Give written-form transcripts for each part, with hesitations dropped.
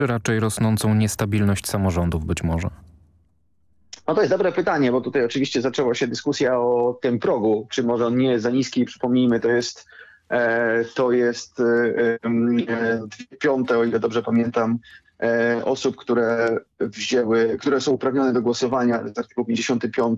czy raczej rosnącą niestabilność samorządów być może? No to jest dobre pytanie, bo tutaj oczywiście zaczęła się dyskusja o tym progu, czy może on nie jest za niski. Przypomnijmy, to jest 2/5, o ile dobrze pamiętam, osób, które są uprawnione do głosowania, to jest artykuł 55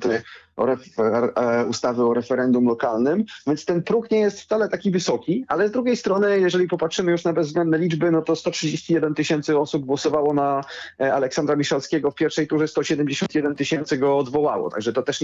ustawy o referendum lokalnym, więc ten próg nie jest wcale taki wysoki, ale z drugiej strony, jeżeli popatrzymy już na bezwzględne liczby, no to 131 tysięcy osób głosowało na Aleksandra Miszalskiego w pierwszej turze, 171 tysięcy go odwołało, także to też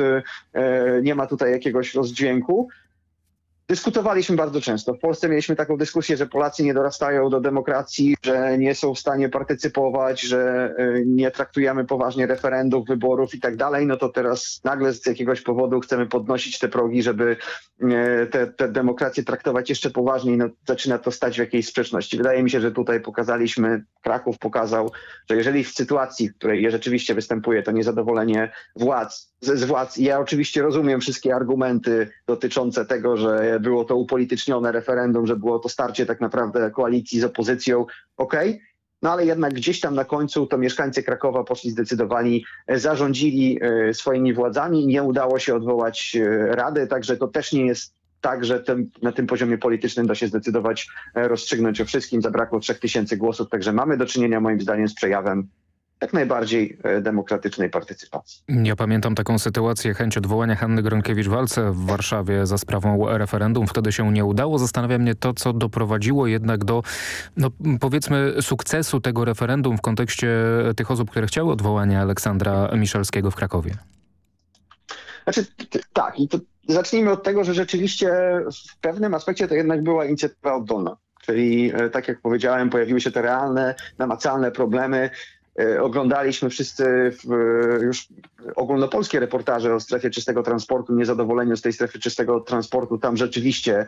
nie ma tutaj jakiegoś rozdźwięku. Dyskutowaliśmy bardzo często. W Polsce mieliśmy taką dyskusję, że Polacy nie dorastają do demokracji, że nie są w stanie partycypować, że nie traktujemy poważnie referendów, wyborów i tak dalej. No to teraz nagle z jakiegoś powodu chcemy podnosić te progi, żeby te demokracje traktować jeszcze poważniej. No, zaczyna to stać w jakiejś sprzeczności. Wydaje mi się, że tutaj Kraków pokazał, że jeżeli w sytuacji, w której rzeczywiście występuje to niezadowolenie z władz, ja oczywiście rozumiem wszystkie argumenty dotyczące tego, że było to upolitycznione referendum, że było to starcie tak naprawdę koalicji z opozycją, okej. No ale jednak gdzieś tam na końcu to mieszkańcy Krakowa poszli zdecydowani, zarządzili swoimi władzami, nie udało się odwołać rady, także to też nie jest tak, że na tym poziomie politycznym da się zdecydować, rozstrzygnąć o wszystkim. Zabrakło 3000 głosów, także mamy do czynienia moim zdaniem z przejawem jak najbardziej demokratycznej partycypacji. Ja pamiętam taką sytuację, chęć odwołania Hanny Gronkiewicz-Waltz w Warszawie za sprawą referendum. Wtedy się nie udało. Zastanawia mnie to, co doprowadziło jednak do, powiedzmy, sukcesu tego referendum w kontekście tych osób, które chciały odwołania Aleksandra Miszalskiego w Krakowie. Znaczy, tak, i to zacznijmy od tego, że rzeczywiście w pewnym aspekcie to jednak była inicjatywa oddolna. Czyli, tak jak powiedziałem, pojawiły się te realne, namacalne problemy. Oglądaliśmy wszyscy już ogólnopolskie reportaże o strefie czystego transportu, niezadowoleniu z tej strefy czystego transportu. Tam rzeczywiście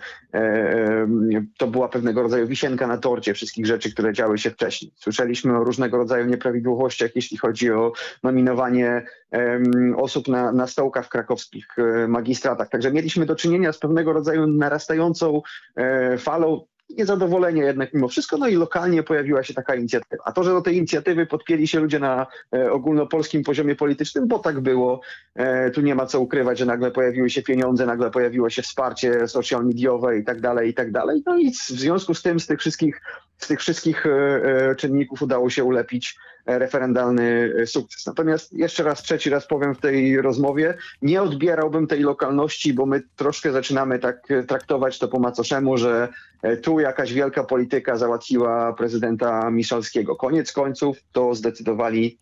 to była pewnego rodzaju wisienka na torcie wszystkich rzeczy, które działy się wcześniej. Słyszeliśmy o różnego rodzaju nieprawidłowościach, jeśli chodzi o nominowanie osób na stołkach w krakowskich magistratach. Także mieliśmy do czynienia z pewnego rodzaju narastającą falą niezadowolenie jednak mimo wszystko, no i lokalnie pojawiła się taka inicjatywa. A to, że do tej inicjatywy podpięli się ludzie na ogólnopolskim poziomie politycznym, bo tak było, tu nie ma co ukrywać, że nagle pojawiły się pieniądze, nagle pojawiło się wsparcie social mediowe i tak dalej, i tak dalej. No i w związku z tym z tych wszystkich czynników udało się ulepić referendalny sukces. Natomiast jeszcze raz, trzeci raz powiem w tej rozmowie, nie odbierałbym tej lokalności, bo my troszkę zaczynamy tak traktować to po macoszemu, że tu jakaś wielka polityka załatwiła prezydenta Miszalskiego. Koniec końców to zdecydowali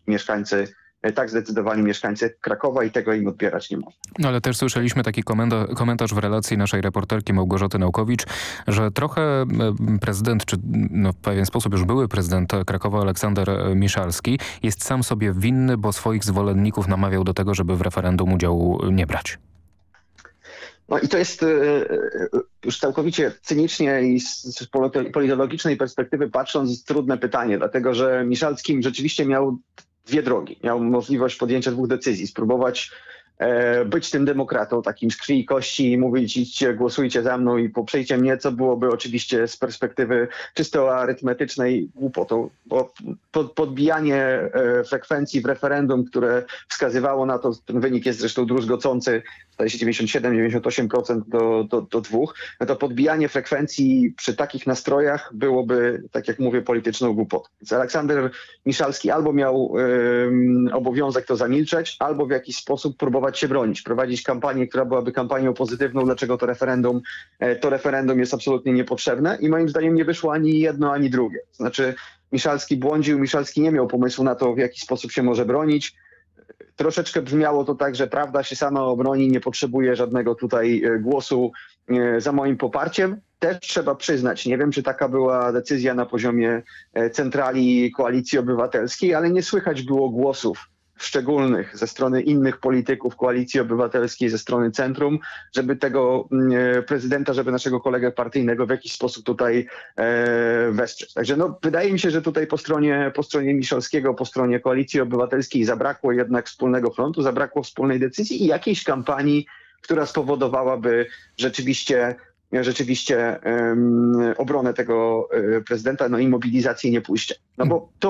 mieszkańcy Krakowa i tego im odbierać nie można. No ale też słyszeliśmy taki komentarz w relacji naszej reporterki Małgorzaty Naukowicz, że trochę prezydent, czy w pewien sposób już były prezydent Krakowa Aleksander Miszalski jest sam sobie winny, bo swoich zwolenników namawiał do tego, żeby w referendum udziału nie brać. No i to jest już całkowicie cynicznie i z politologicznej perspektywy patrząc trudne pytanie, dlatego że Miszalski rzeczywiście miał dwie drogi. Miał możliwość podjęcia dwóch decyzji. Spróbować być tym demokratą, takim z krwi i kości i mówić idźcie, głosujcie za mną i poprzyjcie mnie, co byłoby oczywiście z perspektywy czysto arytmetycznej głupotą, bo podbijanie frekwencji w referendum, które wskazywało na to, ten wynik jest zresztą druzgocący, zdaje się 97-98% do 2, no to podbijanie frekwencji przy takich nastrojach byłoby, tak jak mówię, polityczną głupotą. Więc Aleksander Miszalski albo miał obowiązek to zamilczeć, albo w jakiś sposób próbować się bronić, prowadzić kampanię, która byłaby kampanią pozytywną, dlaczego to referendum jest absolutnie niepotrzebne i moim zdaniem nie wyszło ani jedno, ani drugie. Znaczy Miszalski błądził, Miszalski nie miał pomysłu na to, w jaki sposób się może bronić. Troszeczkę brzmiało to tak, że prawda się sama obroni, nie potrzebuje żadnego tutaj głosu za moim poparciem. Też trzeba przyznać, nie wiem, czy taka była decyzja na poziomie centrali Koalicji Obywatelskiej, ale nie słychać było głosów szczególnych ze strony innych polityków Koalicji Obywatelskiej, ze strony centrum, żeby tego prezydenta, żeby naszego kolegę partyjnego w jakiś sposób tutaj wesprzeć. Także wydaje mi się, że tutaj po stronie Miszalskiego, po stronie Koalicji Obywatelskiej zabrakło jednak wspólnego frontu, zabrakło wspólnej decyzji i jakiejś kampanii, która spowodowałaby rzeczywiście rzeczywiście obronę tego prezydenta, no i mobilizację nie pójście. No bo to